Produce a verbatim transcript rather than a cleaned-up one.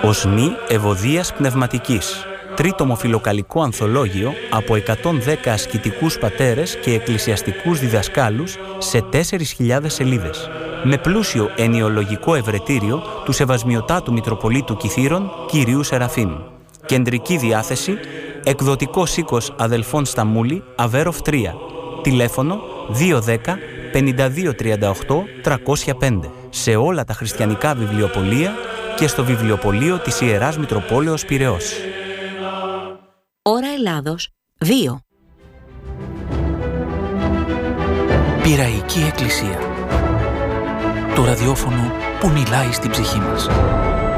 Οσμή ευωδίας πνευματικής. Τρίτομο φιλοκαλικό ανθολόγιο από εκατόν δέκα ασκητικούς πατέρες και εκκλησιαστικούς διδασκάλους σε τέσσερις χιλιάδες σελίδες. Με πλούσιο ενιολογικό ευρετήριο του Σεβασμιωτάτου Μητροπολίτου Κιθήρων Κυρίου Σεραφείμ. Κεντρική διάθεση, εκδοτικός οίκος Αδελφών Σταμούλη, Αβέροφ τρία. Τηλέφωνο δύο δέκα πενήντα δύο τριάντα οκτώ τριακόσια πέντε. Σε όλα τα χριστιανικά βιβλιοπωλεία και στο βιβλιοπωλείο της Ιεράς Μητροπόλεως Πειραιώς. Ώρα Ελλάδος δύο. Πειραϊκή Εκκλησία. Το ραδιόφωνο που μιλάει στην ψυχή μας.